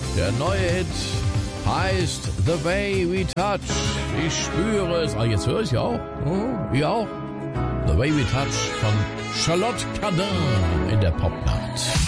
Der neue Hit heißt The Way We Touch. Ich spüre es. Ah, jetzt höre ich auch. Ihr auch? The Way We Touch von Charlotte Cardin in der Popnacht.